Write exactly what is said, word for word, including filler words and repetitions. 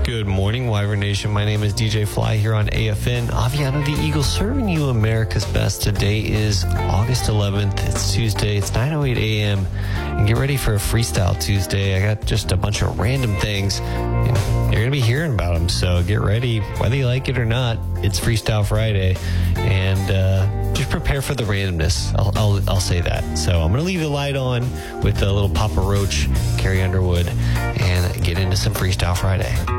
Good morning, Wyvern Nation. My name is D J Fly here on A F N. Aviano the Eagle serving you America's best. Today is August eleventh. It's Tuesday. It's nine oh eight a.m. And get ready for a Freestyle Tuesday. I got just a bunch of random things. And you're going to be hearing about them, so get ready. Whether you like it or not, it's Freestyle Friday. And uh, just prepare for the randomness. I'll, I'll, I'll say that. So I'm going to leave the light on with a little Papa Roach, Carrie Underwood, and get into some Freestyle Friday.